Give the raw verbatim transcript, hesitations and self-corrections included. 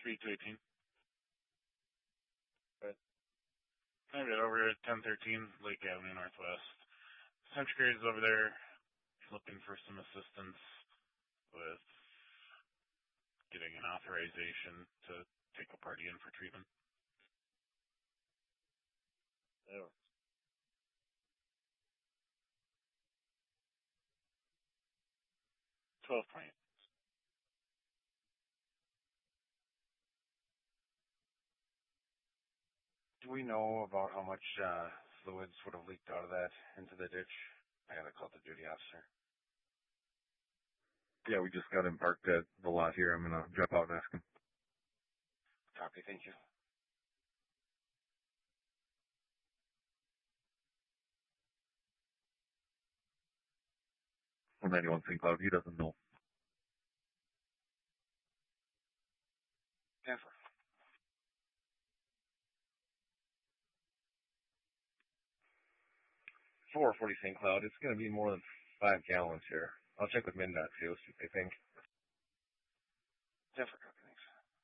three two eighteen. Good. Hi, right over here at ten thirteen Lake Avenue Northwest. Century is over there looking for some assistance with getting an authorization to take a party in for treatment. Oh. twelve twenty. Do we know about how much uh, fluids would have leaked out of that into the ditch? I gotta call the duty officer. Yeah, we just got him parked at the lot here. I'm gonna drop out and ask him. Copy, thank you. one ninety-one Saint Cloud, he doesn't know. Transfer. four forty Saint Cloud, it's gonna be more than five gallons here. I'll check with MnDOT too, see what they think. Transfer.